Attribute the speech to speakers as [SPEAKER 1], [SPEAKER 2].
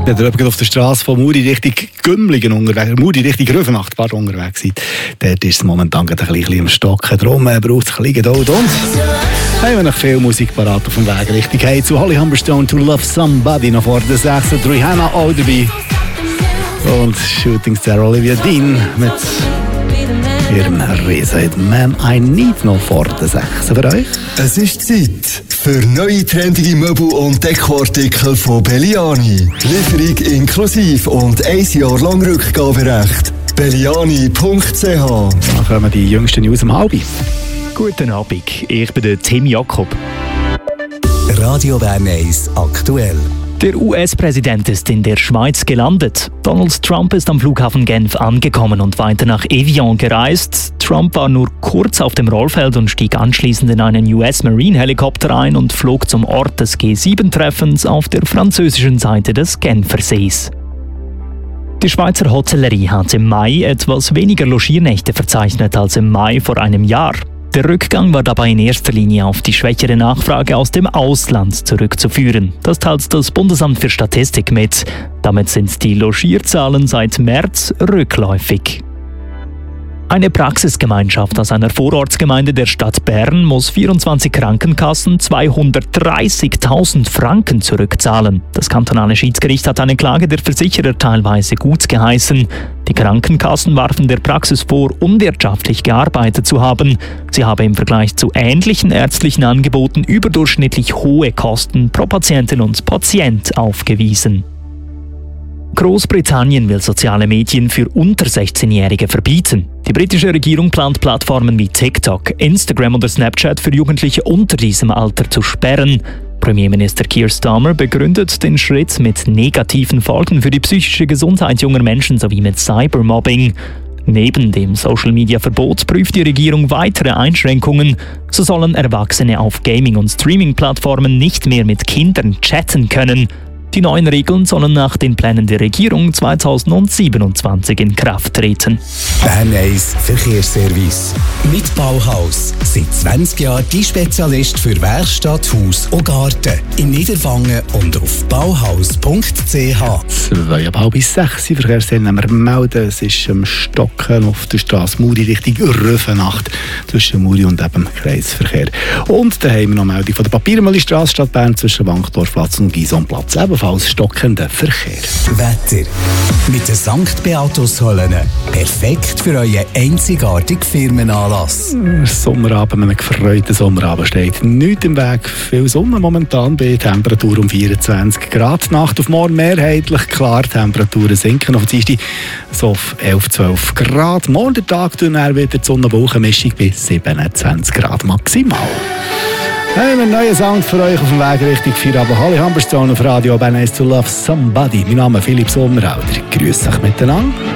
[SPEAKER 1] Wenn ihr auf der Straße von Muri Richtung Gümligen unterwegs, Muri Richtung Rüfenacht unterwegs seid, dort ist es momentan ein bisschen im Stocken. Darum braucht es ein bisschen Geduld. Und haben wir noch viel Musik parat auf dem Weg Richtung Hey zu Holly Humberstone, To Love Somebody, noch vor der 6. Rihanna auch dabei. Und Shooting Star Olivia Dean mit ihrem Riesen Man I Need noch vor der 6. für euch.
[SPEAKER 2] Es ist Zeit für neue trendige Möbel und Dekoartikel von Belliani. Lieferung inklusive und 1 Jahr lang Rückgaberecht. Belliani.ch.
[SPEAKER 1] Dann kommen die jüngsten News um 12:30.
[SPEAKER 3] Guten Abend, ich bin der Tim Jakob.
[SPEAKER 2] Radio Bern 1 aktuell.
[SPEAKER 3] Der US-Präsident ist in der Schweiz gelandet. Donald Trump ist am Flughafen Genf angekommen und weiter nach Evian gereist. Trump war nur kurz auf dem Rollfeld und stieg anschließend in einen US-Marine-Helikopter ein und flog zum Ort des G7-Treffens auf der französischen Seite des Genfersees. Die Schweizer Hotellerie hat im Mai etwas weniger Logiernächte verzeichnet als im Mai vor einem Jahr. Der Rückgang war dabei in erster Linie auf die schwächere Nachfrage aus dem Ausland zurückzuführen. Das teilt das Bundesamt für Statistik mit. Damit sind die Logierzahlen seit März rückläufig. Eine Praxisgemeinschaft aus einer Vorortsgemeinde der Stadt Bern muss 24 Krankenkassen 230.000 Franken zurückzahlen. Das kantonale Schiedsgericht hat eine Klage der Versicherer teilweise gut geheißen. Die Krankenkassen warfen der Praxis vor, unwirtschaftlich gearbeitet zu haben. Sie habe im Vergleich zu ähnlichen ärztlichen Angeboten überdurchschnittlich hohe Kosten pro Patientin und Patient aufgewiesen. Großbritannien will soziale Medien für unter 16-Jährige verbieten. Die britische Regierung plant Plattformen wie TikTok, Instagram oder Snapchat für Jugendliche unter diesem Alter zu sperren. Premierminister Keir Starmer begründet den Schritt mit negativen Folgen für die psychische Gesundheit junger Menschen sowie mit Cybermobbing. Neben dem Social-Media-Verbot prüft die Regierung weitere Einschränkungen. So sollen Erwachsene auf Gaming- und Streaming-Plattformen nicht mehr mit Kindern chatten können. Die neuen Regeln sollen nach den Plänen der Regierung 2027 in Kraft treten.
[SPEAKER 2] Bern 1 Verkehrsservice. Mit Bauhaus. Seit 20 Jahren die Spezialist für Werkstatt, Haus und Garten. In Niederwangen und auf bauhaus.ch.
[SPEAKER 1] 5:30 Verkehrsszenen wir melden. Es ist am Stocken auf der Straße Muri Richtung Rüfenacht zwischen Muri und eben Kreisverkehr. Und dann haben wir noch eine Meldung von der Papiermühlenstraße Stadt Bern zwischen Wankdorfplatz und Gisonplatz. Ebenfalls stockender Verkehr.
[SPEAKER 2] Wetter. Mit der St. Beatus-Höllen. Perfekt für euren einzigartigen Firmenanlass.
[SPEAKER 1] Sommerabend, einen gefreuten Sommerabend steht nichts im Weg. Viel Sonne momentan bei Temperatur um 24 Grad. Nacht auf morgen mehrheitlich klar. Temperaturen sinken auf Dienstag so auf 11-12 Grad. Morgen der Tag tun wir wieder die Sonne-Wolken-Mischung bei 27 Grad maximal. Einen neuen Sound für euch auf dem Weg Richtung Feierabend. Holly Humberstone auf Radio Bern 1 To Love Somebody. Mein Name ist Philipp Sommerhalder. Grüß euch miteinander.